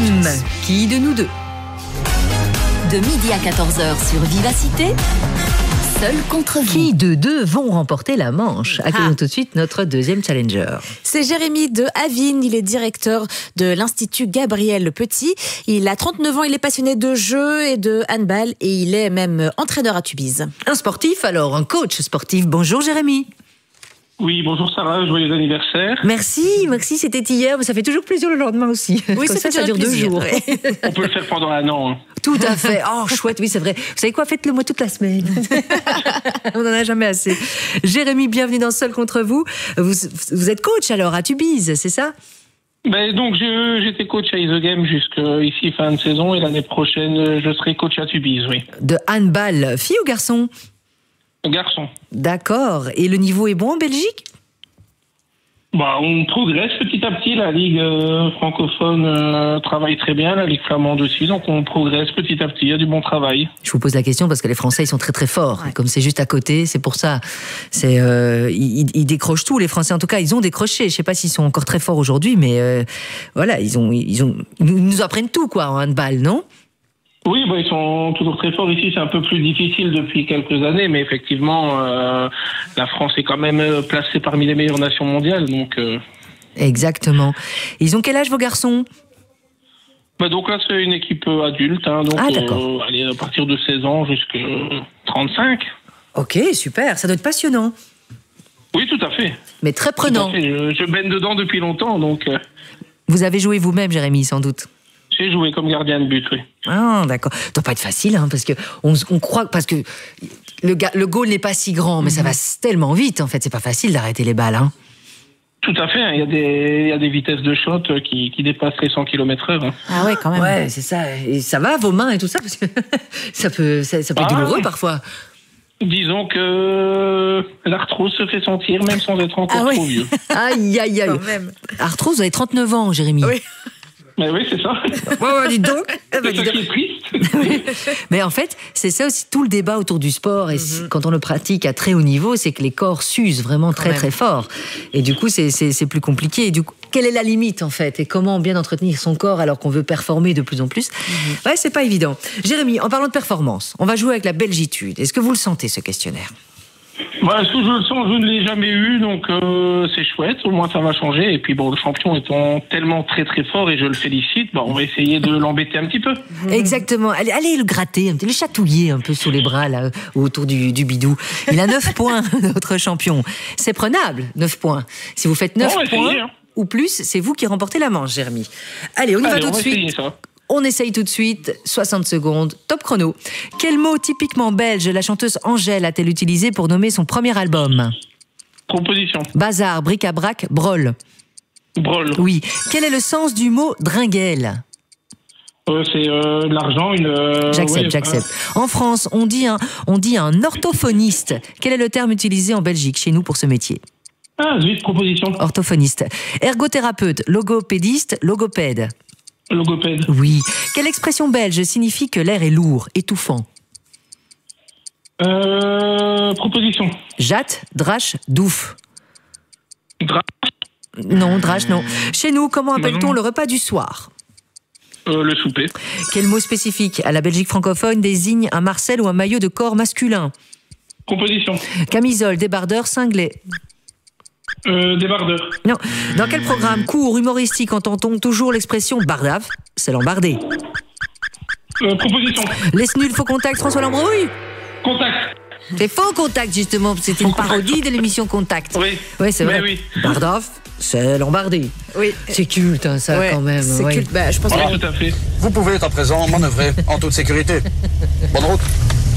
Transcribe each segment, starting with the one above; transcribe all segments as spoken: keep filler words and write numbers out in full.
M, qui de nous deux? De midi à quatorze heures sur Vivacité, seul contre vous. Qui de deux vont remporter la manche? Accueillons Ah. tout de suite notre deuxième challenger. C'est Jérémy de Avine, il est directeur de l'Institut Gabriel Petit. Il a trente-neuf ans, il est passionné de jeu et de handball et il est même entraîneur à Tubize. Un sportif alors, un coach sportif. Bonjour Jérémy. Oui, bonjour Sarah, joyeux anniversaire. Merci, merci, c'était hier, mais ça fait toujours plaisir le lendemain aussi. Oui, Comme ça, ça, fait ça dure deux plaisir, jours. ouais. On peut le faire pendant un an. Hein. Tout à fait. Oh, chouette, oui, c'est vrai. Vous savez quoi, faites-le moi toute la semaine. On n'en a jamais assez. Jérémy, bienvenue dans Seul contre vous. Vous, vous êtes coach alors à Tubize, c'est ça? Ben, donc je- j'étais coach à The Game jusqu'ici fin de saison et l'année prochaine je serai coach à Tubize, oui. De handball, fille ou garçon? Garçon. D'accord. Et le niveau est bon en Belgique? Bah, on progresse petit à petit, la Ligue euh, francophone euh, travaille très bien, la Ligue flamande aussi, donc on progresse petit à petit, il y a du bon travail. Je vous pose la question parce que les Français, ils sont très très forts. Ouais. Comme c'est juste à côté, c'est pour ça. C'est, euh, ils, ils décrochent tout, les Français. En tout cas, ils ont décroché. Je sais pas s'ils sont encore très forts aujourd'hui, mais euh, voilà, ils ont, ils ont, ils nous apprennent tout, quoi, en handball, non? Oui, bah, ils sont toujours très forts ici, c'est un peu plus difficile depuis quelques années, mais effectivement, euh, la France est quand même placée parmi les meilleures nations mondiales, donc... Euh... Exactement. Ils ont quel âge vos garçons? Bah donc là, c'est une équipe adulte, hein, donc ah, euh, allez, à partir de seize ans jusqu'à trente-cinq. Ok, super, ça doit être passionnant. Oui, tout à fait. Mais très prenant. Tout à fait. Je, je baigne dedans depuis longtemps, donc... Euh... Vous avez joué vous-même, Jérémy, sans doute? J'ai joué comme gardien de but, oui. Ah, d'accord. Ça doit pas être facile, hein, parce que on, on croit parce que le, le goal n'est pas si grand, mais mm-hmm. ça va tellement vite. En fait, c'est pas facile d'arrêter les balles. Hein. Tout à fait. Il y a des, il y a des vitesses de shot qui, qui dépassent les cent kilomètres heure. Hein. Ah ouais, quand même. Ouais, c'est ça. Et ça va, vos mains et tout ça, parce que ça peut, ça, ça peut être ah, douloureux parfois. Disons que l'arthrose se fait sentir, même sans être encore ah, trop oui. vieux. Aïe, aïe, aïe. Arthrose, vous avez trente-neuf ans, Jérémy. Oui. Mais oui, c'est ça. Ouais, ouais, dites donc. C'est ça qui est triste. Oui. Mais en fait, c'est ça aussi tout le débat autour du sport. Et mm-hmm. quand on le pratique à très haut niveau, c'est que les corps s'usent vraiment très, très fort. Et du coup, c'est, c'est, c'est plus compliqué. Et du coup, quelle est la limite, en fait? Et comment bien entretenir son corps alors qu'on veut performer de plus en plus? Mm-hmm. Ouais, c'est pas évident. Jérémy, en parlant de performance, on va jouer avec la belgitude. Est-ce que vous le sentez, ce questionnaire? Bah, est-ce que je le sens? Je ne l'ai jamais eu, donc euh, c'est chouette, au moins ça va changer. Et puis bon, le champion étant tellement très très fort, et je le félicite, bah, on va essayer de l'embêter un petit peu. Exactement, allez, allez le gratter, le chatouiller un peu sous les bras, là, autour du, du bidou. Il a neuf points, notre champion. C'est prenable, neuf points. Si vous faites neuf points essayer, hein. ou plus, c'est vous qui remportez la manche, Jérémy. Allez, on y allez, va tout on de va suite. Ça. On essaye tout de suite, soixante secondes, top chrono. Quel mot typiquement belge la chanteuse Angèle a-t-elle utilisé pour nommer son premier album? Proposition. Bazar, bric-à-brac, brol. Brol. Oui. Quel est le sens du mot dringuelle? euh, C'est euh, l'argent, une... Euh, j'accepte, ouais, j'accepte. Euh... En France, on dit, un, on dit un orthophoniste. Quel est le terme utilisé en Belgique, chez nous, pour ce métier? Ah, zut, proposition. Orthophoniste. Ergothérapeute, logopédiste, logopède. Logopède. Oui. Quelle expression belge signifie que l'air est lourd, étouffant? Euh, proposition. Jatte, drache, douf. Drache. Non, drache, non. Chez nous, comment appelle-t-on le repas du soir? euh, Le souper. Quel mot spécifique à la Belgique francophone désigne un marcel ou un maillot de corps masculin? Proposition. Camisole, débardeur, cinglé. Euh, débardeur. Non. Dans quel programme court, humoristique, entend-on toujours l'expression bardave? C'est l'embardé. Euh, proposition. Laisse nul, faux contact, François Lambrouille? Contact. C'est faux contact, justement. C'était une parodie de l'émission Contact. Oui. Oui, c'est vrai. Oui. Bardave, c'est l'embardé. Oui. C'est culte, hein, ça, ouais, quand même. C'est ouais. culte. Bah, je pense voilà, que... tout à fait. Vous pouvez à présent manœuvrer en toute sécurité. Bonne route.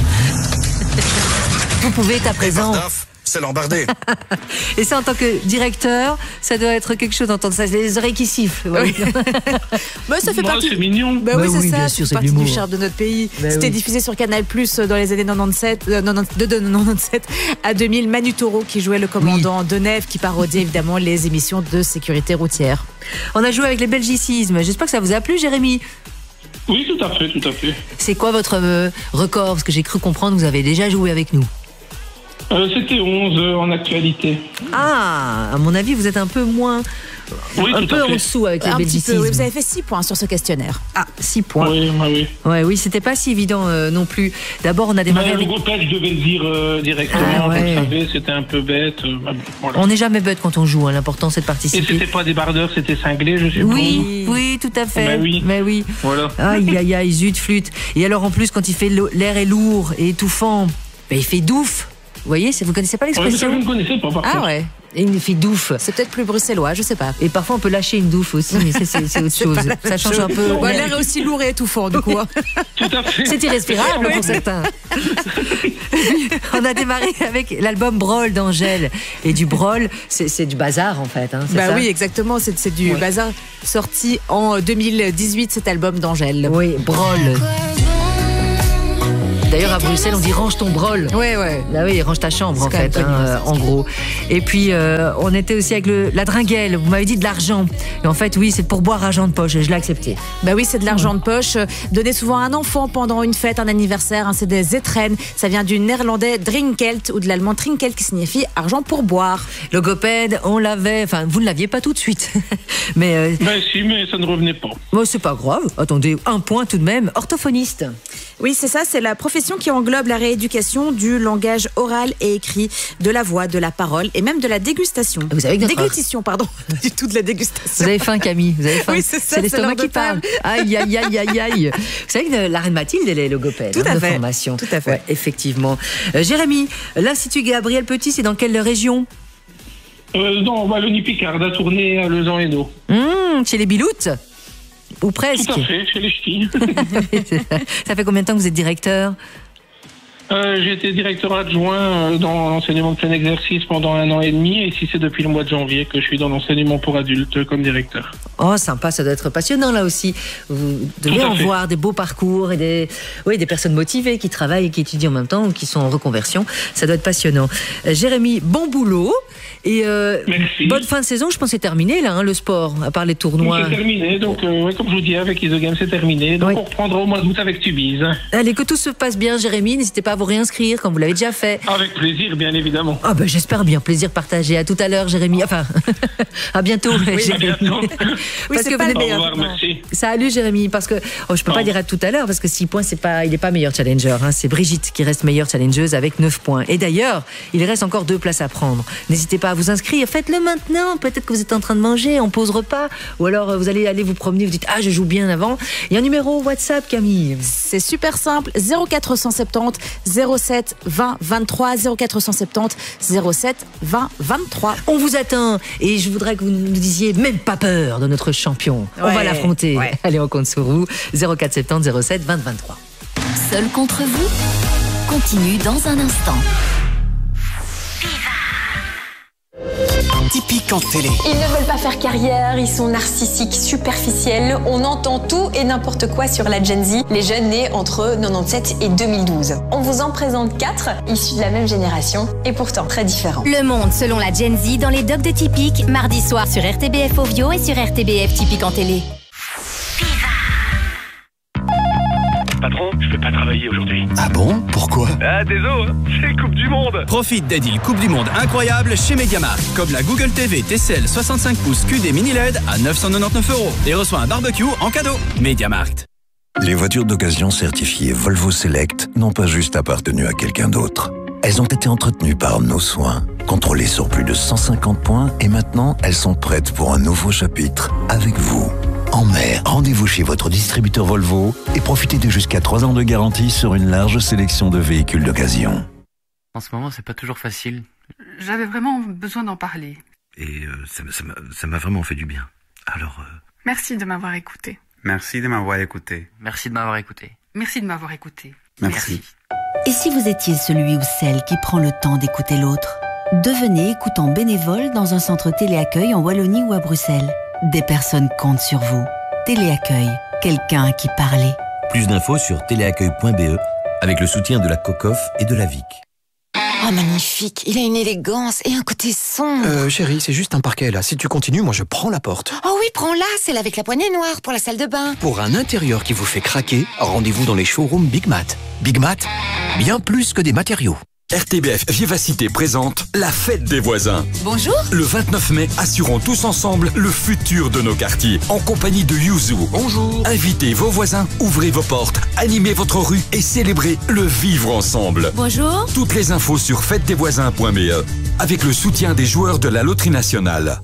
Vous pouvez à présent... C'est l'embardé. Et ça, en tant que directeur, ça doit être quelque chose d'entendre ça. Les oreilles qui sifflent. Oui. bah, ça fait bon, partie. C'est mignon. Bah, bah oui, c'est oui, ça. Bien sûr, c'est c'est partie l'humour. du charme de notre pays. Bah C'était oui. diffusé sur Canal Plus dans les années quatre-vingt-dix-sept, euh, de, de quatre-vingt-dix-sept à deux mille. Manu Taureau qui jouait le commandant oui. Deneuve, qui parodiait évidemment les émissions de sécurité routière. On a joué avec les belgicismes. J'espère que ça vous a plu, Jérémy. Oui, tout à fait, tout à fait. C'est quoi votre euh, record? Parce que j'ai cru comprendre que vous avez déjà joué avec nous. Euh, c'était onze euh, en actualité. Ah, à mon avis, vous êtes un peu moins, Oui, un tout peu à en fait. dessous avec les Un petit belgicismes. peu, oui, vous avez fait six points sur ce questionnaire. Ah, six points. Oui, bah oui. Ouais, oui, c'était pas si évident euh, non plus. D'abord, on a démarré Bah, le avec... logopède, je devais le dire euh, directement. Ah, ouais. Vous le savez, c'était un peu bête. euh, bah, voilà. On n'est jamais bête quand on joue, hein. L'important c'est de Et participer. c'était pas des bardeurs, c'était cinglé, je sais Oui, oui, tout à fait. Bah oui. Mais oui. Voilà. Aïe, aïe, aïe, zut, flûte. Et alors, en plus, quand il fait l'eau- l'air est lourd et étouffant, ben, il fait douf. Vous voyez, c'est- vous connaissez pas Ouais, ça, l'expression? vous ne connaissez pas, par Ah contre. ouais. Et il fait douf. C'est peut-être plus bruxellois, je sais pas. Et parfois, on peut lâcher une douffe aussi, mais c'est- c'est c'est autre C'est chose. pas la Ça même change chose. un peu. Bon, l'air est aussi lourd et étouffant, du coup. hein. Tout à fait. C'est irrespirable pour certains. On a démarré avec l'album Brol d'Angèle. Et du Brol, c'est c'est du bazar en fait. Hein, c'est Bah ça oui, exactement. C'est c'est du Ouais. bazar sorti en deux mille dix-huit, cet album d'Angèle. Oui, Brol. D'ailleurs, à Bruxelles, on dit range ton brol. Ouais, ouais. Là oui, range ta chambre C'est en quand même fait, connu, hein, ça. euh, en gros. Et puis euh, on était aussi avec le, la dringuelle. Vous m'avez dit de l'argent. Et en fait, oui, c'est pour boire argent de poche. Et je l'ai accepté. Bah oui, c'est de l'argent de poche euh, donné souvent à un enfant pendant une fête, un anniversaire. Hein, c'est des zetren. Ça vient du néerlandais drinkelt ou de l'allemand trinkelt qui signifie argent pour boire. Logopède, on l'avait. Enfin, vous ne l'aviez pas tout de suite, mais euh, Ben si, mais ça ne revenait pas. bon, c'est pas grave. Attendez, un point tout de même. Orthophoniste. Oui, c'est ça, c'est la profession qui englobe la rééducation du langage oral et écrit, de la voix, de la parole et même de la dégustation. Vous savez que notre- Déglutition, pardon. Pas du tout de la Vous dégustation. avez faim, Camille. Vous avez faim. Oui, c'est ça, C'est l'estomac c'est l'heure qui de parle. Aïe, aïe, aïe, aïe, aïe. Vous savez que la reine Mathilde, elle est logopède. Tout hein, à de fait. formation. Tout à fait. Ouais, effectivement. Euh, Jérémy, l'Institut Gabriel Petit, c'est dans quelle région? Euh, dans Wallonie-Picarde, à tourner à Lezan-Hainaut. Mmh, chez les Biloutes? Ou presque. Tout à fait, chez les ch'tis. Ça fait combien de temps que vous êtes directeur? Euh, j'ai été directeur adjoint euh, dans l'enseignement de plein exercice pendant un an et demi, et ici c'est depuis le mois de janvier que je suis dans l'enseignement pour adultes euh, comme directeur. Oh, sympa, ça doit être passionnant là aussi. Vous devez Tout à en fait. voir des beaux parcours et des, oui, des personnes motivées qui travaillent et qui étudient en même temps ou qui sont en reconversion. Ça doit être passionnant. Euh, Jérémy, bon boulot. Et euh, Merci. bonne fin de saison, je pense que c'est terminé là, hein, le sport, à part les Donc tournois. c'est terminé, donc euh, ouais, comme je vous dis, avec Isogame c'est terminé. Donc Oui. on reprendra au mois d'août avec Tubize. Allez, que tout se passe bien, Jérémy. N'hésitez pas à vous réinscrire comme vous l'avez déjà fait. Avec plaisir, bien évidemment. Ah ben j'espère bien, plaisir partagé. À tout à l'heure, Jérémy. Enfin, à bientôt. À Jérémy. bientôt. Parce c'est que pas vous le Au n'êtes- meilleur. revoir, merci. Salut Jérémy, parce que oh, je peux pas Au dire à tout à l'heure parce que six points, c'est pas, il n'est pas meilleur challenger. Hein. C'est Brigitte qui reste meilleure challengeuse avec neuf points. Et d'ailleurs, il reste encore deux places à prendre. N'hésitez pas à vous inscrire. Faites-le maintenant. Peut-être que vous êtes en train de manger, on pose repas, ou alors euh, vous allez aller vous promener. Vous dites ah je joue bien avant. Il y a un numéro WhatsApp, Camille. C'est super simple, zéro quatre cent soixante-dix, zéro sept, vingt, vingt-trois, zéro quatre cent soixante-dix, zéro sept, vingt, vingt-trois. On vous attend et je voudrais que vous nous disiez même pas peur de notre champion. On Ouais, va l'affronter. ouais. Allez, on compte sur vous. zéro quatre cent soixante-dix, zéro sept, vingt, vingt-trois. Seul contre vous continue dans un instant. Typique en télé. Ils ne veulent pas faire carrière, ils sont narcissiques, superficiels. On entend tout et n'importe quoi sur la Gen Z, les jeunes nés entre quatre-vingt-dix-sept et deux mille douze. On vous en présente quatre, issus de la même génération et pourtant très différents. Le Monde selon la Gen Z dans les docs de Typique, mardi soir sur R T B F Ovio et sur R T B F Typique en télé. Patron, je vais pas travailler aujourd'hui. Ah bon? Pourquoi? Ah, désolé, c'est Coupe du Monde. Profite des deals Coupe du Monde incroyables chez Mediamarkt. Comme la Google T V T C L soixante-cinq pouces Q D mini L E D à neuf cent quatre-vingt-dix-neuf euros. Et reçois un barbecue en cadeau. Mediamarkt. Les voitures d'occasion certifiées Volvo Select n'ont pas juste appartenu à quelqu'un d'autre. Elles ont été entretenues par nos soins, contrôlées sur plus de cent cinquante points et maintenant elles sont prêtes pour un nouveau chapitre avec vous. En mer, rendez-vous chez votre distributeur Volvo et profitez de jusqu'à trois ans de garantie sur une large sélection de véhicules d'occasion. En ce moment, c'est pas toujours facile. J'avais vraiment besoin d'en parler. Et euh, ça, ça, m'a, ça m'a vraiment fait du bien. Alors... Euh... Merci de m'avoir écouté. Merci de m'avoir écouté. Merci de m'avoir écouté. Merci de m'avoir écouté. Merci. Et si vous étiez celui ou celle qui prend le temps d'écouter l'autre? Devenez écoutant bénévole dans un centre téléaccueil en Wallonie ou à Bruxelles. Des personnes comptent sur vous. Téléaccueil, quelqu'un à qui parler. Plus d'infos sur téléaccueil point b e avec le soutien de la COCOF et de la V I C. Oh, magnifique. Il a une élégance et un côté sombre. Euh, chérie, c'est juste un parquet, là. Si tu continues, moi, je prends la porte. Oh oui, prends-la, celle avec la poignée noire pour la salle de bain. Pour un intérieur qui vous fait craquer, rendez-vous dans les showrooms Big Mat. Big Mat, bien plus que des matériaux. R T B F Vivacité présente la fête des voisins. Bonjour. Le vingt-neuf mai, assurons tous ensemble le futur de nos quartiers en compagnie de Yuzu. Bonjour. Invitez vos voisins, ouvrez vos portes, animez votre rue et célébrez le vivre ensemble. Bonjour. Toutes les infos sur fête des voisins point b e avec le soutien des joueurs de la Loterie Nationale.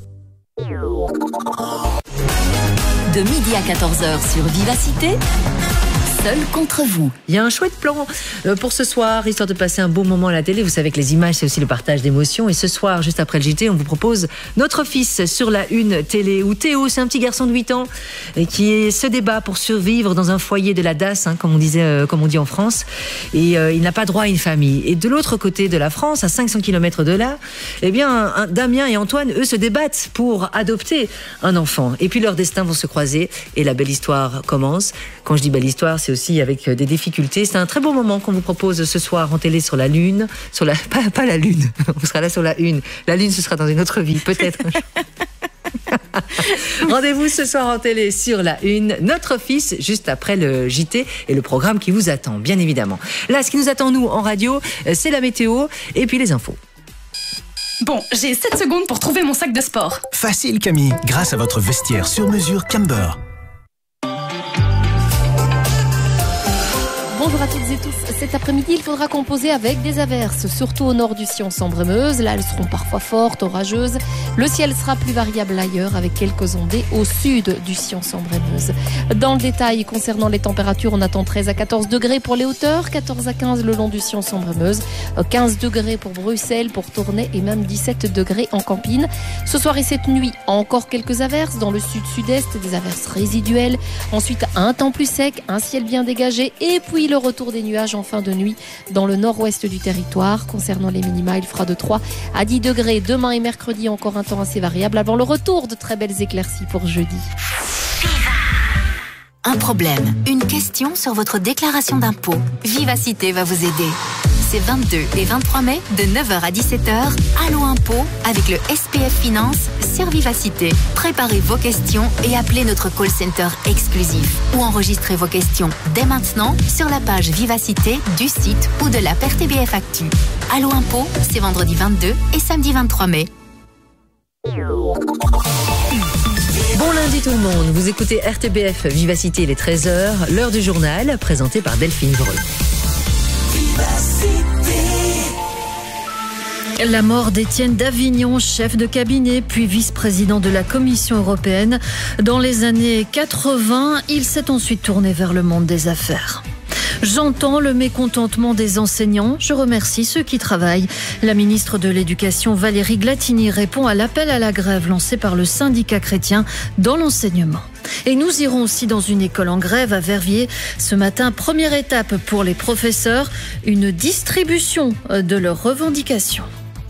De midi à quatorze heures sur Vivacité, seul contre vous. Il y a un chouette plan pour ce soir, histoire de passer un bon moment à la télé. Vous savez que les images, c'est aussi le partage d'émotions. Et ce soir, juste après le J T, on vous propose Notre fils sur la une télé, où Théo, c'est un petit garçon de huit ans qui se débat pour survivre dans un foyer de la D A S, hein, comme on disait, euh, comme on dit en France. Et euh, il n'a pas droit à une famille. Et de l'autre côté de la France, à cinq cents kilomètres de là, eh bien, un, Damien et Antoine, eux, se débattent pour adopter un enfant. Et puis leurs destins vont se croiser et la belle histoire commence. Quand je dis belle histoire, c'est aussi avec des difficultés. C'est un très beau moment qu'on vous propose ce soir en télé sur la Lune. Sur la, pas, pas la Lune, on sera là sur la Une. La Lune, ce sera dans une autre vie, peut-être. Rendez-vous ce soir en télé sur la Une. Notre fils, juste après le J T et le programme qui vous attend, bien évidemment. Là, ce qui nous attend, nous, en radio, c'est la météo et puis les infos. Bon, j'ai sept secondes pour trouver mon sac de sport. Facile, Camille, grâce à votre vestiaire sur mesure Camber. Bonjour à toutes et tous. Cet après-midi, il faudra composer avec des averses, surtout au nord du Sion-Sambre-Meuse. Là, elles seront parfois fortes, orageuses. Le ciel sera plus variable ailleurs, avec quelques ondées au sud du Sion-Sambre-Meuse. Dans le détail, concernant les températures, on attend treize à quatorze degrés pour les hauteurs, quatorze à quinze le long du Sion-Sambre-Meuse, quinze degrés pour Bruxelles, pour Tournai et même dix-sept degrés en Campine. Ce soir et cette nuit, encore quelques averses dans le sud-sud-est, des averses résiduelles. Ensuite, un temps plus sec, un ciel bien dégagé et puis le retour des nuages en fin de nuit dans le nord-ouest du territoire. Concernant les minima, il fera de trois à dix degrés demain et mercredi, encore un temps assez variable avant le retour de très belles éclaircies pour jeudi. Un problème, une question sur votre déclaration d'impôt. Vivacité va vous aider. C'est vingt-deux et vingt-trois mai, de neuf heures à dix-sept heures, Allo Impôt avec le S P F Finance sur Vivacité. Préparez vos questions et appelez notre call center exclusif. Ou enregistrez vos questions dès maintenant sur la page Vivacité du site ou de l'app R T B F Actu. Allo Impôt, c'est vendredi vingt-deux et samedi vingt-trois mai. Bon lundi tout le monde, vous écoutez R T B F Vivacité, il est treize heures, l'heure du journal, présenté par Delphine Breu. La mort d'Étienne Davignon, chef de cabinet puis vice-président de la Commission européenne. Dans les années quatre-vingts, il s'est ensuite tourné vers le monde des affaires. J'entends le mécontentement des enseignants. Je remercie ceux qui travaillent. La ministre de l'Éducation, Valérie Glatini, répond à l'appel à la grève lancé par le syndicat chrétien dans l'enseignement. Et nous irons aussi dans une école en grève à Verviers. Ce matin, première étape pour les professeurs, une distribution de leurs revendications.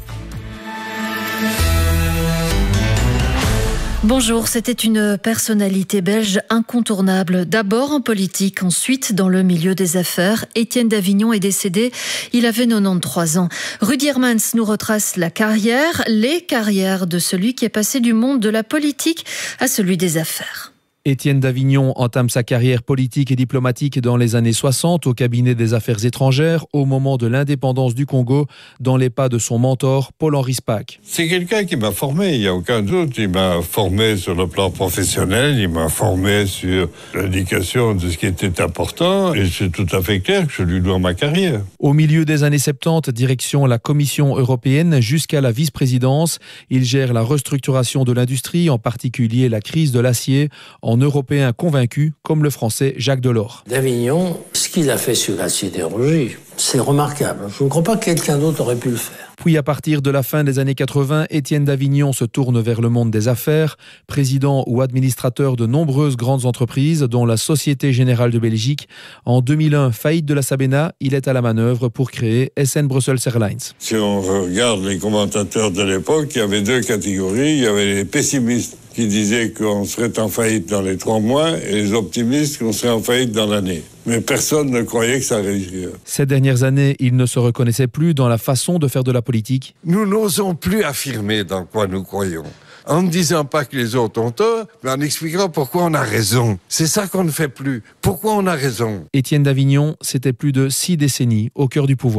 Bonjour, c'était une personnalité belge incontournable. D'abord en politique, ensuite dans le milieu des affaires. Étienne Davignon est décédé, il avait quatre-vingt-treize ans. Rudy Hermans nous retrace la carrière, les carrières de celui qui est passé du monde de la politique à celui des affaires. Étienne Davignon entame sa carrière politique et diplomatique dans les années soixante au cabinet des affaires étrangères au moment de l'indépendance du Congo dans les pas de son mentor Paul-Henri Spaak. C'est quelqu'un qui m'a formé, il n'y a aucun doute. Il m'a formé sur le plan professionnel, il m'a formé sur l'indication de ce qui était important et c'est tout à fait clair que je lui dois ma carrière. Au milieu des années soixante-dix, direction la Commission européenne jusqu'à la vice-présidence, il gère la restructuration de l'industrie, en particulier la crise de l'acier, en Européen convaincu, comme le Français Jacques Delors. Davignon, ce qu'il a fait sur la sidérurgie, c'est remarquable. Je ne crois pas que quelqu'un d'autre aurait pu le faire. Puis à partir de la fin des années quatre-vingts, Étienne Davignon se tourne vers le monde des affaires, président ou administrateur de nombreuses grandes entreprises, dont la Société Générale de Belgique. En deux mille un, faillite de la Sabena, il est à la manœuvre pour créer S N Brussels Airlines. Si on regarde les commentateurs de l'époque, il y avait deux catégories. Il y avait les pessimistes qui disaient qu'on serait en faillite dans les trois mois et les optimistes qu'on serait en faillite dans l'année. Mais personne ne croyait que ça arriverait. Ces dernières années, il ne se reconnaissait plus dans la façon de faire de la politique. Nous n'osons plus affirmer dans quoi nous croyons. En ne disant pas que les autres ont tort, mais en expliquant pourquoi on a raison. C'est ça qu'on ne fait plus. Pourquoi on a raison ? Étienne Davignon, c'était plus de six décennies au cœur du pouvoir.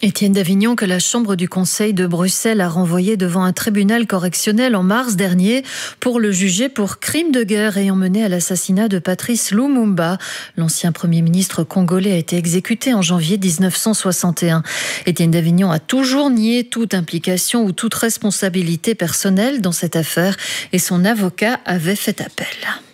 Étienne Davignon, que la Chambre du Conseil de Bruxelles a renvoyé devant un tribunal correctionnel en mars dernier pour le juger pour crime de guerre ayant mené à l'assassinat de Patrice Lumumba. L'ancien Premier ministre congolais a été exécuté en janvier dix-neuf cent soixante et un. Étienne Davignon a toujours nié toute implication ou toute responsabilité personnelle dans cette affaire et son avocat avait fait appel.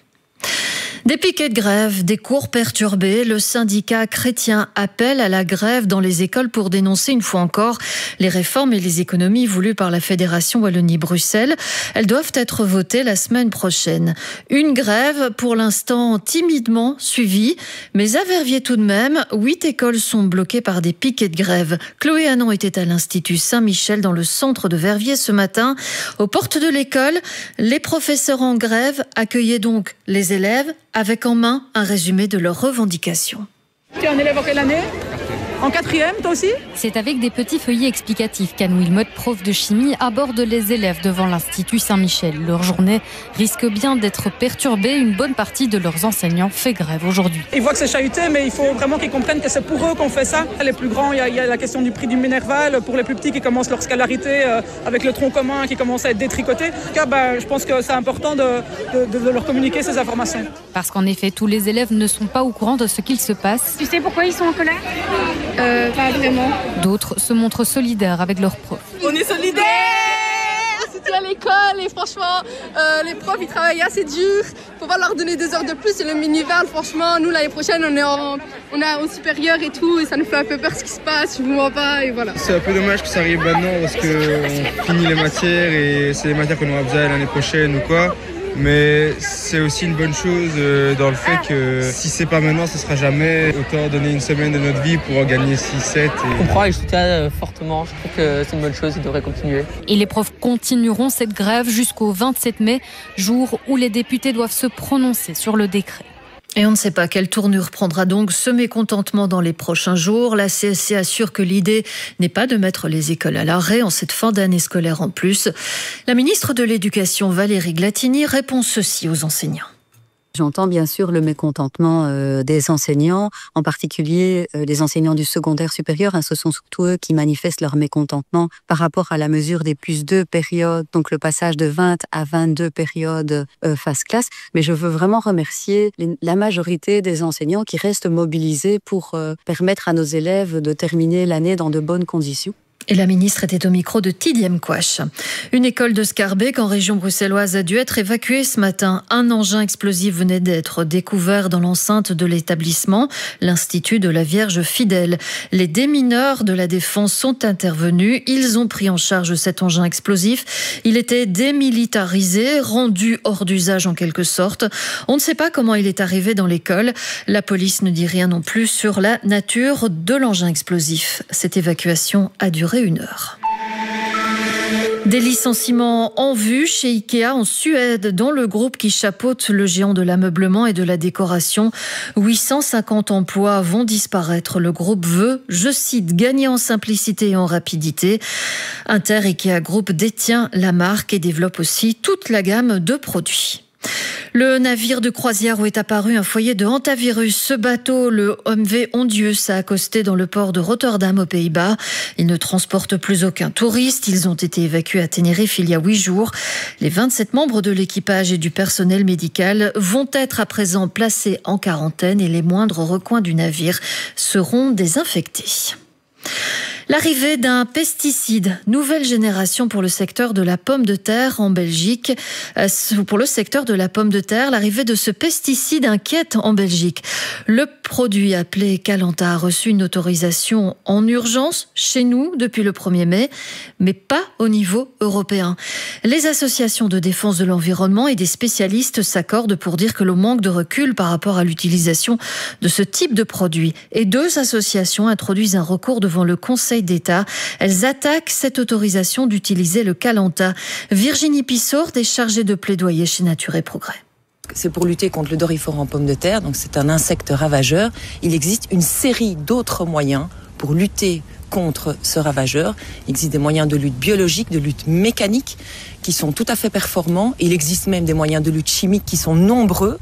Des piquets de grève, des cours perturbés, le syndicat chrétien appelle à la grève dans les écoles pour dénoncer une fois encore les réformes et les économies voulues par la Fédération Wallonie-Bruxelles. Elles doivent être votées la semaine prochaine. Une grève pour l'instant timidement suivie, mais à Verviers tout de même, huit écoles sont bloquées par des piquets de grève. Chloé Hanon était à l'Institut Saint-Michel dans le centre de Verviers ce matin. Aux portes de l'école, les professeurs en grève accueillaient donc les élèves avec en main un résumé de leurs revendications. Tu es un élève en quelle année ? En quatrième, toi aussi ? C'est avec des petits feuillets explicatifs qu'Anne Wilmot, prof de chimie, aborde les élèves devant l'Institut Saint-Michel. Leur journée risque bien d'être perturbée. Une bonne partie de leurs enseignants fait grève aujourd'hui. Ils voient que c'est chahuté, mais il faut vraiment qu'ils comprennent que c'est pour eux qu'on fait ça. Les plus grands, il y a, il y a la question du prix du Minerval. Pour les plus petits qui commencent leur scolarité euh, avec le tronc commun qui commence à être détricoté. En tout cas, ben, je pense que c'est important de, de, de leur communiquer ces informations. Parce qu'en effet, tous les élèves ne sont pas au courant de ce qu'il se passe. Tu sais pourquoi ils sont en colère ? Euh, pas vraiment. D'autres se montrent solidaires avec leurs profs. On est solidaires! On soutient l'école et franchement, euh, les profs ils travaillent assez dur. Faut pas leur donner deux heures de plus. Et le minival, franchement, nous l'année prochaine on est en, on est au supérieur et tout. Et ça nous fait un peu peur ce qui se passe, je vous mens pas et voilà. C'est un peu dommage que ça arrive maintenant parce qu'on finit les matières et c'est les matières qu'on aura besoin l'année prochaine ou quoi. Mais c'est aussi une bonne chose dans le fait que si c'est pas maintenant, ce sera jamais. Autant donner une semaine de notre vie pour en gagner six sept. Et... Je comprends et je soutiens fortement. Je trouve que c'est une bonne chose, ils devraient continuer. Et les profs continueront cette grève jusqu'au vingt-sept mai, jour où les députés doivent se prononcer sur le décret. Et on ne sait pas quelle tournure prendra donc ce mécontentement dans les prochains jours. La C S C assure que l'idée n'est pas de mettre les écoles à l'arrêt en cette fin d'année scolaire en plus. La ministre de l'Éducation, Valérie Glatini, répond ceci aux enseignants. J'entends bien sûr le mécontentement euh, des enseignants, en particulier euh, les enseignants du secondaire supérieur. Hein, ce sont surtout eux qui manifestent leur mécontentement par rapport à la mesure des plus deux périodes, donc le passage de vingt à vingt-deux périodes euh, phase classe. Mais je veux vraiment remercier les, la majorité des enseignants qui restent mobilisés pour euh, permettre à nos élèves de terminer l'année dans de bonnes conditions. Et la ministre était au micro de Tidie Mkwash. Une école de Scarbeck en région bruxelloise a dû être évacuée ce matin. Un engin explosif venait d'être découvert dans l'enceinte de l'établissement, l'Institut de la Vierge Fidèle. Les démineurs de la Défense sont intervenus. Ils ont pris en charge cet engin explosif. Il était démilitarisé, rendu hors d'usage en quelque sorte. On ne sait pas comment il est arrivé dans l'école. La police ne dit rien non plus sur la nature de l'engin explosif. Cette évacuation a duré une heure. Des licenciements en vue chez Ikea en Suède, dans le groupe qui chapeaute le géant de l'ameublement et de la décoration. huit cent cinquante emplois vont disparaître. Le groupe veut, je cite, gagner en simplicité et en rapidité. Inter Ikea Group détient la marque et développe aussi toute la gamme de produits. Le navire de croisière où est apparu un foyer de hantavirus. Ce bateau, le M V Ondius, a accosté dans le port de Rotterdam aux Pays-Bas. Il ne transporte plus aucun touriste. Ils ont été évacués à Tenerife il y a huit jours. Les vingt-sept membres de l'équipage et du personnel médical vont être à présent placés en quarantaine et les moindres recoins du navire seront désinfectés. L'arrivée d'un pesticide, nouvelle génération pour le secteur de la pomme de terre en Belgique. Pour le secteur de la pomme de terre, l'arrivée de ce pesticide inquiète en Belgique. Le produit appelé Calanta a reçu une autorisation en urgence chez nous depuis le premier mai, mais pas au niveau européen. Les associations de défense de l'environnement et des spécialistes s'accordent pour dire que l'on manque de recul par rapport à l'utilisation de ce type de produit. Et deux associations introduisent un recours devant le Conseil d'État. Elles attaquent cette autorisation d'utiliser le Calanta. Virginie Pissourde est chargée de plaidoyer chez Nature et Progrès. C'est pour lutter contre le doryphore en pomme de terre, donc c'est un insecte ravageur. Il existe une série d'autres moyens pour lutter contre ce ravageur. Il existe des moyens de lutte biologique, de lutte mécanique qui sont tout à fait performants. Il existe même des moyens de lutte chimique qui sont nombreux.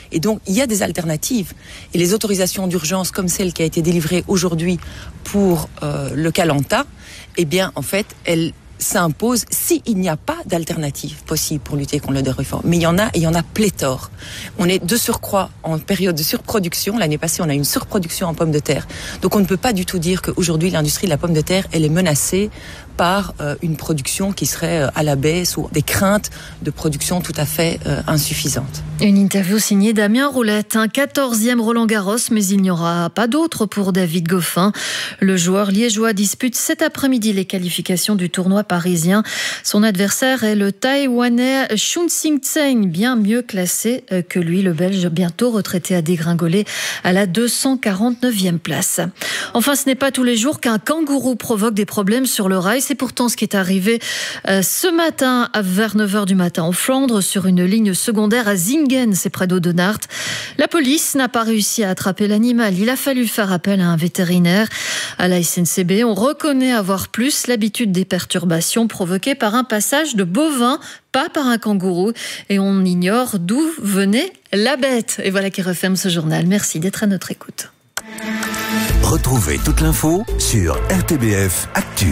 Et donc, il y a des alternatives. Et les autorisations d'urgence, comme celle qui a été délivrée aujourd'hui pour euh, le Calanta, eh bien, en fait, elles s'impose s'il n'y a pas d'alternative possible pour lutter contre le dérèglement. Mais il y en a, et il y en a pléthore. On est de surcroît en période de surproduction. L'année passée, on a eu une surproduction en pommes de terre. Donc on ne peut pas du tout dire qu'aujourd'hui, l'industrie de la pomme de terre, elle est menacée par euh, une production qui serait euh, à la baisse ou des craintes de production tout à fait euh, insuffisantes. Une interview signée Damien Roulette, un quatorzième Roland-Garros, mais il n'y aura pas d'autre pour David Goffin. Le joueur liégeois dispute cet après-midi les qualifications du tournoi parisien. Son adversaire est le Taïwanais Chun Sing Tseng, bien mieux classé que lui. Le Belge, bientôt retraité, a dégringolé à la deux cent quarante-neuvième place. Enfin, ce n'est pas tous les jours qu'un kangourou provoque des problèmes sur le rail. C'est pourtant ce qui est arrivé ce matin vers neuf heures du matin en Flandre, sur une ligne secondaire à Zingen, c'est près d'Audenarde. La police n'a pas réussi à attraper l'animal. Il a fallu faire appel à un vétérinaire. À la S N C B, on reconnaît avoir plus l'habitude des perturbations provoquées par un passage de bovins, pas par un kangourou. Et on ignore d'où venait la bête. Et voilà qui referme ce journal. Merci d'être à notre écoute. Retrouvez toute l'info sur R T B F Actu.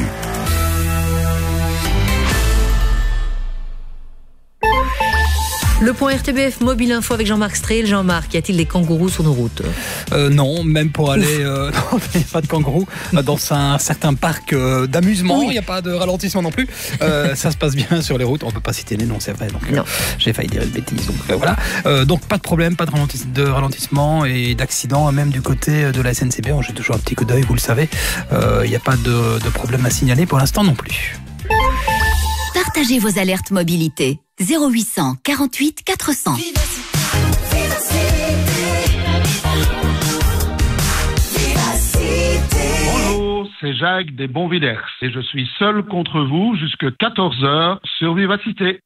Le point R T B F Mobile Info avec Jean-Marc Strehl. Jean-Marc, y a-t-il des kangourous sur nos routes ? euh, Non, même pour aller... Euh, non, il n'y a pas de kangourous. Dans un certain parc euh, d'amusement, il oui. n'y a pas de ralentissement non plus. Euh, ça se passe bien sur les routes. On ne peut pas citer les noms, c'est vrai. Donc, euh, j'ai failli dire une bêtise. Donc, euh, voilà. Euh, donc, pas de problème, pas de, ralentis- de ralentissement et d'accident, même du côté de la S N C B. J'ai toujours un petit coup d'œil, vous le savez. Il euh, n'y a pas de, de problème à signaler pour l'instant non plus. Partagez vos alertes mobilité. zéro huit cent quarante-huit quatre cents. Bonjour, c'est Jacques des Bonvillers et je suis seul contre vous jusqu'à quatorze heures sur Vivacité.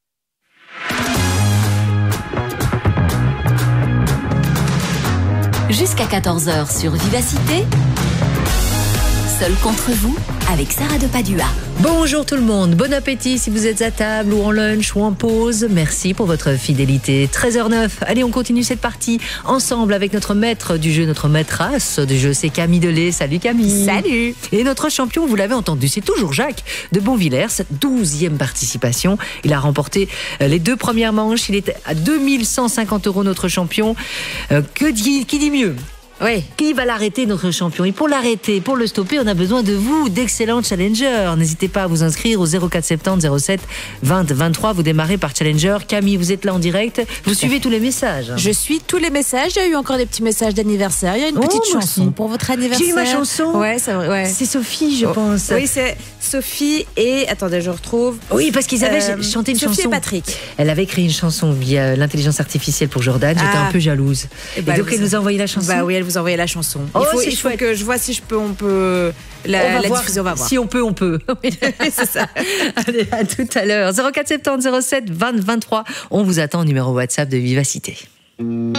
Jusqu'à quatorze heures sur Vivacité. Seul contre vous, avec Sarah de Padua. Bonjour tout le monde, bon appétit si vous êtes à table ou en lunch ou en pause. Merci pour votre fidélité. treize heures neuf, allez on continue cette partie ensemble avec notre maître du jeu, notre maîtresse du jeu, c'est Camille Delay. Salut Camille. Salut. Et notre champion, vous l'avez entendu, c'est toujours Jacques de Bonvillers, douzième participation. Il a remporté les deux premières manches, il est à deux mille cent cinquante euros notre champion. Euh, que dit, qui dit mieux ? Oui. Qui va l'arrêter, notre champion ? Et pour l'arrêter, pour le stopper, on a besoin de vous, d'excellents challengers. N'hésitez pas à vous inscrire au zéro quatre soixante-dix zéro sept vingt vingt-trois. Vous démarrez par challenger. Camille, vous êtes là en direct. Vous suivez tous les messages. Je suis tous les messages. Il y a eu encore des petits messages d'anniversaire. Il y a une oh, petite chanson aussi. pour votre anniversaire. J'ai eu ma chanson. Ouais, c'est vrai. Ouais. C'est Sophie, je oh. pense. Oui, c'est Sophie et... Attendez, je retrouve. Oui, parce qu'ils avaient euh, chanté une Sophie chanson. Sophie et Patrick. Elle avait écrit une chanson via l'intelligence artificielle pour Jordan. J'étais ah. un peu jalouse. Et, bah, et donc, elle nous a envoyé la chanson. Bah oui, elle vous a envoyé la chanson. Oh, il faut, c'est il faut que je vois si je peux, on peut la, on va la voir, diffuser, on va voir. Si on peut, on peut. C'est ça. Allez, à tout à l'heure. zéro quatre soixante-dix zéro sept vingt vingt-trois. On vous attend au numéro WhatsApp de Vivacité.